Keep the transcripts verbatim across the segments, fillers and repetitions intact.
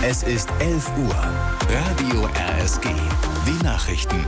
Es ist elf Uhr. Radio R S G. Die Nachrichten.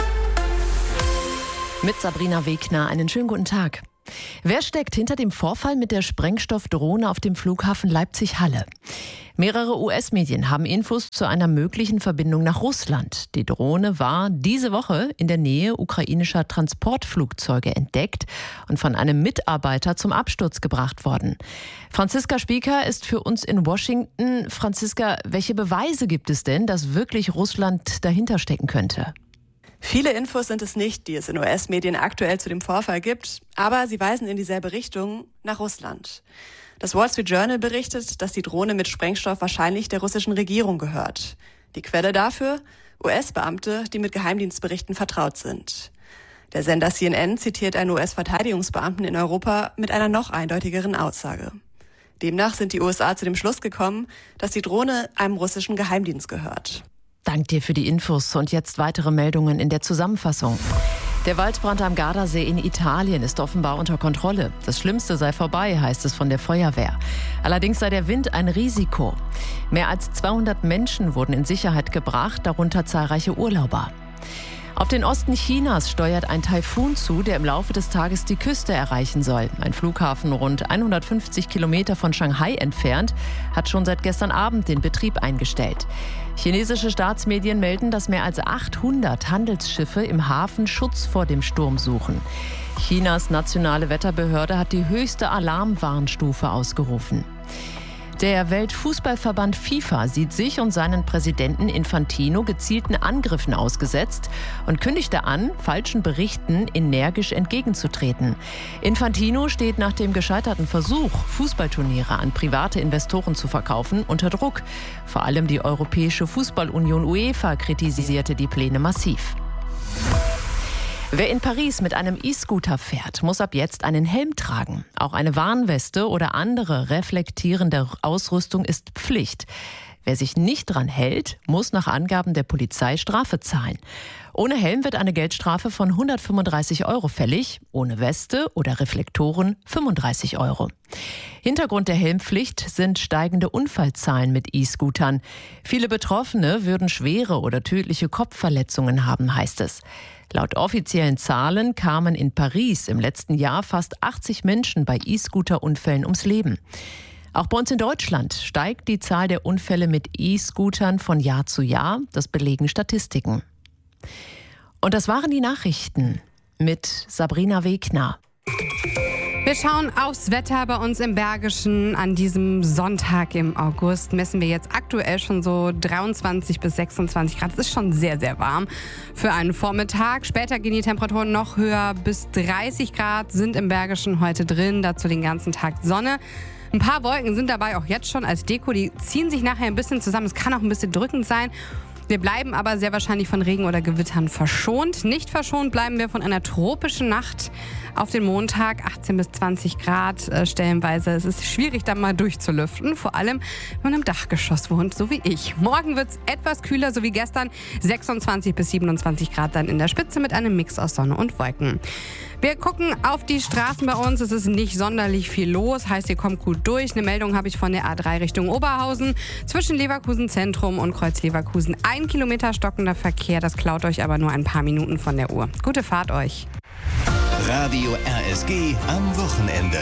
Mit Sabrina Wegner. Einen schönen guten Tag. Wer steckt hinter dem Vorfall mit der Sprengstoffdrohne auf dem Flughafen Leipzig-Halle? Mehrere U S-Medien haben Infos zu einer möglichen Verbindung nach Russland. Die Drohne war diese Woche in der Nähe ukrainischer Transportflugzeuge entdeckt und von einem Mitarbeiter zum Absturz gebracht worden. Franziska Spieker ist für uns in Washington. Franziska, welche Beweise gibt es denn, dass wirklich Russland dahinter stecken könnte? Viele Infos sind es nicht, die es in U S-Medien aktuell zu dem Vorfall gibt, aber sie weisen in dieselbe Richtung, nach Russland. Das Wall Street Journal berichtet, dass die Drohne mit Sprengstoff wahrscheinlich der russischen Regierung gehört. Die Quelle dafür? U S-Beamte, die mit Geheimdienstberichten vertraut sind. Der Sender C N N zitiert einen U S-Verteidigungsbeamten in Europa mit einer noch eindeutigeren Aussage. Demnach sind die U S A zu dem Schluss gekommen, dass die Drohne einem russischen Geheimdienst gehört. Dank dir für die Infos und jetzt weitere Meldungen in der Zusammenfassung. Der Waldbrand am Gardasee in Italien ist offenbar unter Kontrolle. Das Schlimmste sei vorbei, heißt es von der Feuerwehr. Allerdings sei der Wind ein Risiko. Mehr als zweihundert Menschen wurden in Sicherheit gebracht, darunter zahlreiche Urlauber. Auf den Osten Chinas steuert ein Taifun zu, der im Laufe des Tages die Küste erreichen soll. Ein Flughafen rund hundertfünfzig Kilometer von Shanghai entfernt hat schon seit gestern Abend den Betrieb eingestellt. Chinesische Staatsmedien melden, dass mehr als achthundert Handelsschiffe im Hafen Schutz vor dem Sturm suchen. Chinas nationale Wetterbehörde hat die höchste Alarmwarnstufe ausgerufen. Der Weltfußballverband FIFA sieht sich und seinen Präsidenten Infantino gezielten Angriffen ausgesetzt und kündigte an, falschen Berichten energisch entgegenzutreten. Infantino steht nach dem gescheiterten Versuch, Fußballturniere an private Investoren zu verkaufen, unter Druck. Vor allem die Europäische Fußballunion UEFA kritisierte die Pläne massiv. Wer in Paris mit einem E-Scooter fährt, muss ab jetzt einen Helm tragen. Auch eine Warnweste oder andere reflektierende Ausrüstung ist Pflicht. Wer sich nicht dran hält, muss nach Angaben der Polizei Strafe zahlen. Ohne Helm wird eine Geldstrafe von hundertfünfunddreißig Euro fällig, ohne Weste oder Reflektoren fünfunddreißig Euro. Hintergrund der Helmpflicht sind steigende Unfallzahlen mit E-Scootern. Viele Betroffene würden schwere oder tödliche Kopfverletzungen haben, heißt es. Laut offiziellen Zahlen kamen in Paris im letzten Jahr fast achtzig Menschen bei E-Scooter-Unfällen ums Leben. Auch bei uns in Deutschland steigt die Zahl der Unfälle mit E-Scootern von Jahr zu Jahr. Das belegen Statistiken. Und das waren die Nachrichten mit Sabrina Wegner. Wir schauen aufs Wetter bei uns im Bergischen. An diesem Sonntag im August messen wir jetzt aktuell schon so dreiundzwanzig bis sechsundzwanzig Grad. Das ist schon sehr, sehr warm für einen Vormittag. Später gehen die Temperaturen noch höher. Bis dreißig Grad sind im Bergischen heute drin. Dazu den ganzen Tag Sonne. Ein paar Wolken sind dabei auch jetzt schon als Deko. Die ziehen sich nachher ein bisschen zusammen. Es kann auch ein bisschen drückend sein. Wir bleiben aber sehr wahrscheinlich von Regen oder Gewittern verschont. Nicht verschont bleiben wir von einer tropischen Nacht auf den Montag, achtzehn bis zwanzig Grad äh, stellenweise. Es ist schwierig, da mal durchzulüften, vor allem wenn man im Dachgeschoss wohnt, so wie ich. Morgen wird es etwas kühler, so wie gestern, sechsundzwanzig bis siebenundzwanzig Grad dann in der Spitze mit einem Mix aus Sonne und Wolken. Wir gucken auf die Straßen bei uns. Es ist nicht sonderlich viel los, heißt, ihr kommt gut durch. Eine Meldung habe ich von der A drei Richtung Oberhausen. Zwischen Leverkusen Zentrum und Kreuz Leverkusen ein Kilometer stockender Verkehr. Das klaut euch aber nur ein paar Minuten von der Uhr. Gute Fahrt euch. Radio R S G am Wochenende.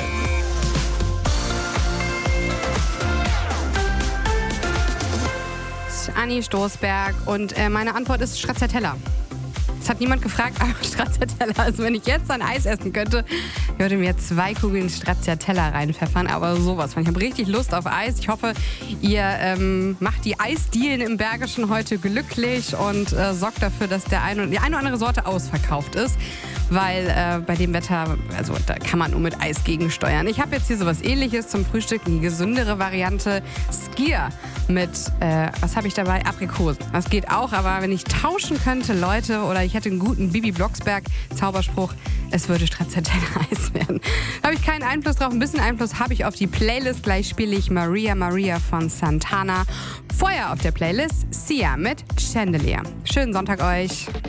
Anni Stoßberg und äh, meine Antwort ist Stracciatella. Das hat niemand gefragt, aber Stracciatella. Also wenn ich jetzt ein Eis essen könnte, ich würde mir zwei Kugeln Stracciatella reinpfeffern. Aber sowas von. Ich habe richtig Lust auf Eis. Ich hoffe, ihr ähm, macht die Eisdielen im Bergischen heute glücklich und äh, sorgt dafür, dass der eine, die eine oder andere Sorte ausverkauft ist. Weil äh, bei dem Wetter, also da kann man nur mit Eis gegensteuern. Ich habe jetzt hier sowas Ähnliches zum Frühstück, eine gesündere Variante. Skier mit, äh, was habe ich dabei? Aprikosen. Das geht auch, aber wenn ich tauschen könnte, Leute, oder ich hätte einen guten Bibi Blocksberg-Zauberspruch, es würde Stracciatella-Eis werden. Da habe ich keinen Einfluss drauf. Ein bisschen Einfluss habe ich auf die Playlist. Gleich spiele ich Maria Maria von Santana. Vorher auf der Playlist Sia mit Chandelier. Schönen Sonntag euch.